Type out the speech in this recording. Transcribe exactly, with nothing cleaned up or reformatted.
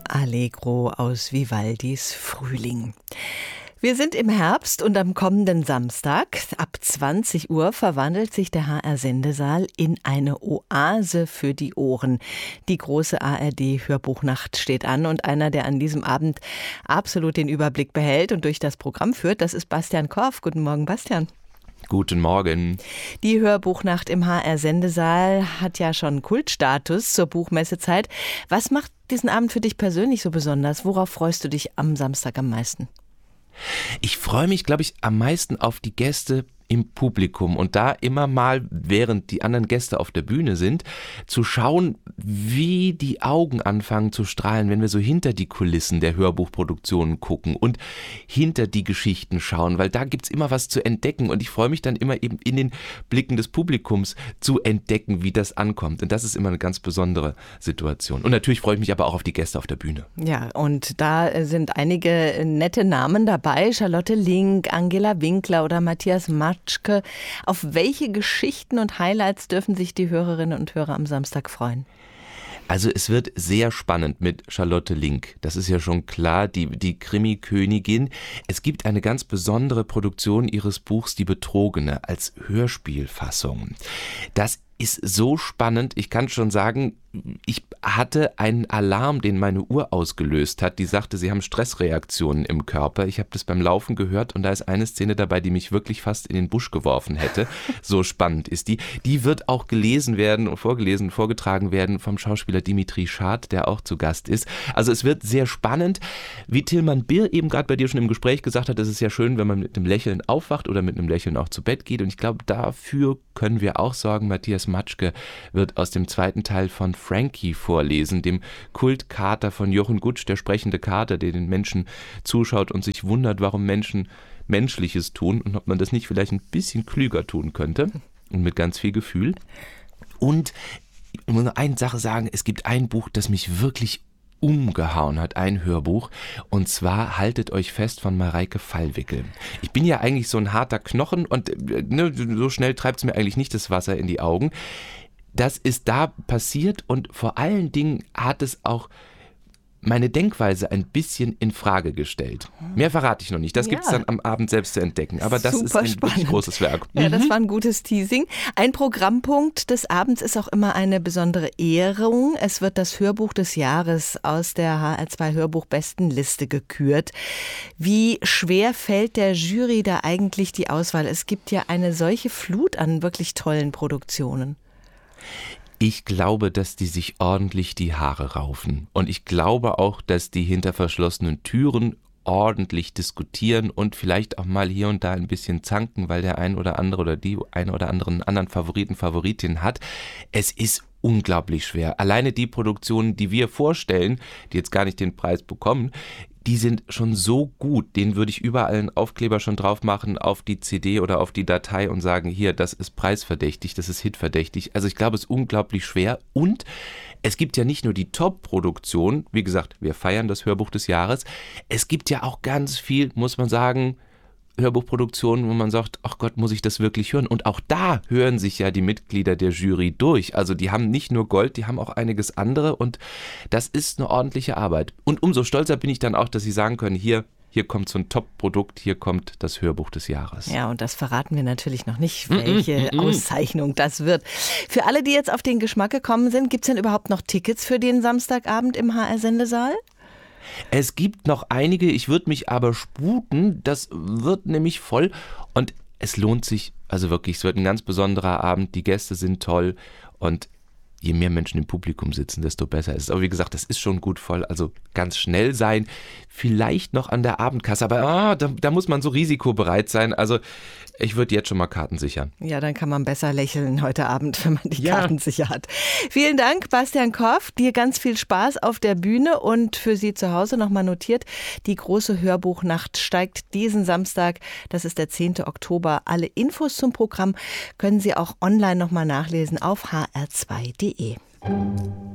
Allegro aus Vivaldis Frühling. Wir sind im Herbst und am kommenden Samstag ab zwanzig Uhr verwandelt sich der H R-Sendesaal in eine Oase für die Ohren. Die große A R D-Hörbuchnacht steht an und einer, der an diesem Abend absolut den Überblick behält und durch das Programm führt, das ist Bastian Korf. Guten Morgen, Bastian. Guten Morgen. Die Hörbuchnacht im H R-Sendesaal hat ja schon Kultstatus zur Buchmessezeit. Was macht diesen Abend für dich persönlich so besonders? Worauf freust du dich am Samstag am meisten? Ich freue mich, glaube ich, am meisten auf die Gäste im Publikum und da immer mal, während die anderen Gäste auf der Bühne sind, zu schauen, wie die Augen anfangen zu strahlen, wenn wir so hinter die Kulissen der Hörbuchproduktionen gucken und hinter die Geschichten schauen, weil da gibt's immer was zu entdecken und ich freue mich dann immer eben in den Blicken des Publikums zu entdecken, wie das ankommt und das ist immer eine ganz besondere Situation. Und natürlich freue ich mich aber auch auf die Gäste auf der Bühne. Ja, und da sind einige nette Namen dabei, Charlotte Link, Angela Winkler oder Matthias Matschke. Auf welche Geschichten und Highlights dürfen sich die Hörerinnen und Hörer am Samstag freuen? Also es wird sehr spannend mit Charlotte Link. Das ist ja schon klar, die, die Krimi-Königin. Es gibt eine ganz besondere Produktion ihres Buchs Die Betrogene als Hörspielfassung. Das ist so spannend. Ich kann schon sagen, ich hatte einen Alarm, den meine Uhr ausgelöst hat. Die sagte, sie haben Stressreaktionen im Körper. Ich habe das beim Laufen gehört und da ist eine Szene dabei, die mich wirklich fast in den Busch geworfen hätte. So spannend ist die. Die wird auch gelesen werden und vorgelesen, vorgetragen werden vom Schauspieler Dimitri Schad, der auch zu Gast ist. Also es wird sehr spannend. Wie Tilman Birr eben gerade bei dir schon im Gespräch gesagt hat, es ist ja schön, wenn man mit einem Lächeln aufwacht oder mit einem Lächeln auch zu Bett geht. Und ich glaube, dafür können wir auch sorgen. Matthias Matschke wird aus dem zweiten Teil von Frankie vorlesen, dem Kultkater von Jochen Gutsch, der sprechende Kater, der den Menschen zuschaut und sich wundert, warum Menschen Menschliches tun und ob man das nicht vielleicht ein bisschen klüger tun könnte und mit ganz viel Gefühl. Und ich muss noch eine Sache sagen, es gibt ein Buch, das mich wirklich umgehauen hat, ein Hörbuch, und zwar Haltet euch fest von Mareike Fallwickel. Ich bin ja eigentlich so ein harter Knochen und ne, so schnell treibt es mir eigentlich nicht das Wasser in die Augen. Das ist da passiert und vor allen Dingen hat es auch meine Denkweise ein bisschen in Frage gestellt. Mehr verrate ich noch nicht. Das gibt es ja dann am Abend selbst zu entdecken. Aber das Super ist ein spannend. wirklich großes Werk. Ja, mhm. das war ein gutes Teasing. Ein Programmpunkt des Abends ist auch immer eine besondere Ehrung. Es wird das Hörbuch des Jahres aus der H R zwei Hörbuch-Bestenliste gekürt. Wie schwer fällt der Jury da eigentlich die Auswahl? Es gibt ja eine solche Flut an wirklich tollen Produktionen. Ich glaube, dass die sich ordentlich die Haare raufen. Und ich glaube auch, dass die hinter verschlossenen Türen ordentlich diskutieren und vielleicht auch mal hier und da ein bisschen zanken, weil der ein oder andere oder die ein oder anderen anderen Favoriten, Favoritin hat. Es ist unglaublich schwer. Alleine die Produktionen, die wir vorstellen, die jetzt gar nicht den Preis bekommen, die sind schon so gut, denen würde ich überall einen Aufkleber schon drauf machen auf die C D oder auf die Datei und sagen, hier, das ist preisverdächtig, das ist hitverdächtig. Also ich glaube, es ist unglaublich schwer und es gibt ja nicht nur die Top-Produktion, wie gesagt, wir feiern das Hörbuch des Jahres, es gibt ja auch ganz viel, muss man sagen, Hörbuchproduktionen, wo man sagt, ach Gott, muss ich das wirklich hören? Und auch da hören sich ja die Mitglieder der Jury durch. Also die haben nicht nur Gold, die haben auch einiges andere und das ist eine ordentliche Arbeit. Und umso stolzer bin ich dann auch, dass sie sagen können, hier, hier kommt so ein Top-Produkt, hier kommt das Hörbuch des Jahres. Ja, und das verraten wir natürlich noch nicht, welche mm, mm, mm. Auszeichnung das wird. Für alle, die jetzt auf den Geschmack gekommen sind, gibt es denn überhaupt noch Tickets für den Samstagabend im H R-Sendesaal? Es gibt noch einige, ich würde mich aber sputen, das wird nämlich voll und es lohnt sich, also wirklich, es wird ein ganz besonderer Abend, die Gäste sind toll und je mehr Menschen im Publikum sitzen, desto besser ist es. Aber wie gesagt, das ist schon gut voll, also ganz schnell sein, vielleicht noch an der Abendkasse, aber ah, da, da muss man so risikobereit sein, also ich würde jetzt schon mal Karten sichern. Ja, dann kann man besser lächeln heute Abend, wenn man die ja. Karten sicher hat. Vielen Dank, Bastian Korf. Dir ganz viel Spaß auf der Bühne und für Sie zu Hause nochmal notiert, die große Hörbuchnacht steigt diesen Samstag, das ist der zehnten Oktober. Alle Infos zum Programm können Sie auch online nochmal nachlesen auf h r zwei punkt d e.